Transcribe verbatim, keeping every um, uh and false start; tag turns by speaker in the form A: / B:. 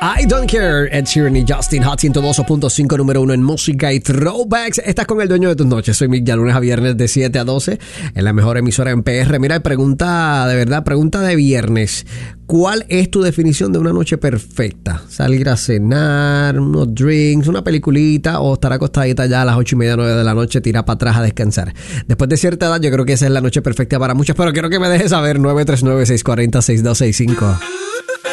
A: I Don't Care, Ed Sheeran y Justin Hot, ciento dos punto cinco, número uno en música y throwbacks. Estás con el dueño de tus noches. Soy Mick, ya lunes a viernes de siete a doce en la mejor emisora en P R. Mira, pregunta de verdad, pregunta de viernes. ¿Cuál es tu definición de una noche perfecta? ¿Salir a cenar, unos drinks, una peliculita o estar acostadita ya a las ocho y media, nueve de la noche, tirar para atrás a descansar? Después de cierta edad yo creo que esa es la noche perfecta para muchos, pero quiero que me dejes saber nueve tres nueve, seis cuatro cero, seis dos seis cinco.